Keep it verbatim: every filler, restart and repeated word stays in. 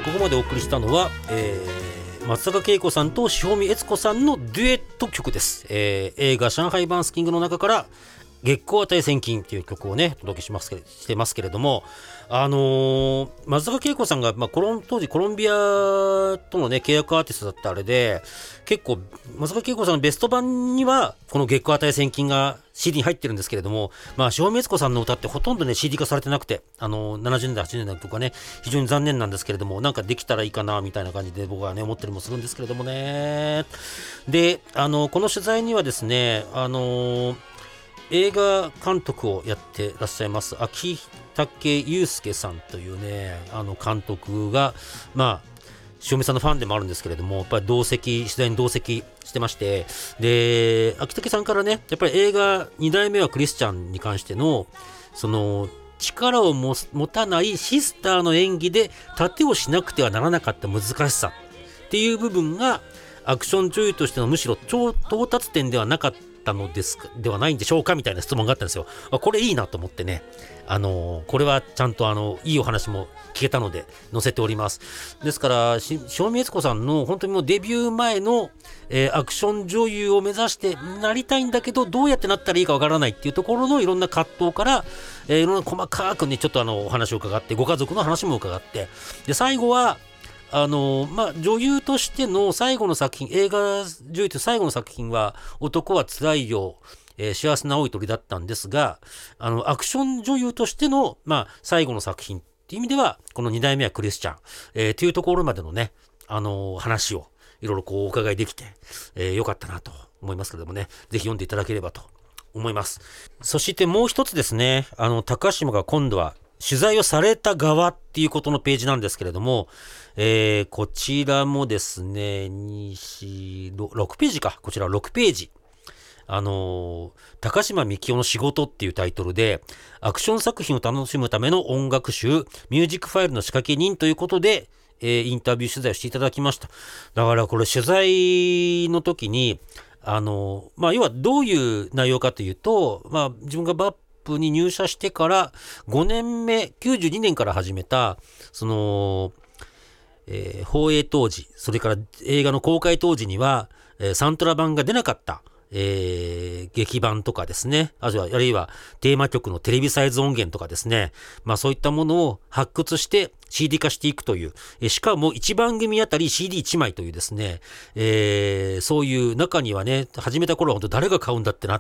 ここまでお送りしたのは、えー、松坂慶子さんと塩見悦子さんのデュエット曲です、えー、映画上海バンスキングの中から月光値千金っていう曲をねお届けしますけしてますけれども、あのー、松坂慶子さんが、まあ、コロン当時コロンビアとのね契約アーティストだったあれで、結構松坂慶子さんのベスト版にはこの月光値千金が シーディー に入ってるんですけれども、まあ塩見悦子さんの歌ってほとんどね シーディー 化されてなくて、あのー、ななじゅうねんだいはちじゅうねんだいとかね非常に残念なんですけれども、なんかできたらいいかなみたいな感じで僕はね思ったりもするんですけれどもね。で、あのー、この取材にはですね、あのー映画監督をやってらっしゃいます秋武祐介さんというねあの監督が、まあ塩見さんのファンでもあるんですけれども、やっぱり同席取材に同席してまして、で秋武さんからねやっぱり映画にだいめはクリスチャンに関してのその力を持たないシスターの演技で盾をしなくてはならなかった難しさっていう部分がアクション女優としてのむしろ超到達点ではなかったのですではないんでしょうかみたいな質問があったんですよ。これいいなと思ってね、あのこれはちゃんとあのいいお話も聞けたので載せております。ですから塩見悦子さんの本当にもうデビュー前の、えー、アクション女優を目指してなりたいんだけどどうやってなったらいいかわからないっていうところのいろんな葛藤から、えー、いろんな細かくねちょっとあのお話を伺って、ご家族の話も伺って、で最後はあのまあ、女優としての最後の作品、映画女優と最後の作品は男はつらいよ、えー、幸せな青い鳥だったんですが、あのアクション女優としての、まあ、最後の作品っていう意味ではこのにだいめはクリスチャン、えー、というところまでのね、あのー、話をいろいろこうお伺いできて、えー、よかったなと思いますけれどもね、ぜひ読んでいただければと思います。そしてもう一つですね、あの高島が今度は取材をされた側っていうことのページなんですけれども、えー、こちらもですねに、よん、ろくページか、こちらろくページ、あのー、高島みきおの仕事っていうタイトルでアクション作品を楽しむための音楽集ミュージックファイルの仕掛け人ということで、えー、インタビュー取材をしていただきました。だからこれ取材の時にあのー、まあ要はどういう内容かというと、まあ自分がバップに入社してからごねんめ、きゅうじゅうにねんから始めたその、えー、放映当時、それから映画の公開当時には、えー、サントラ版が出なかった、えー、劇版とかですね、あるいはテーマ曲のテレビサイズ音源とかですね、まあそういったものを発掘して シーディー 化していくという、えー、しかもいちばん組あたり シーディーいち 枚というですね、えー、そういう中にはね、始めた頃は本当誰が買うんだってな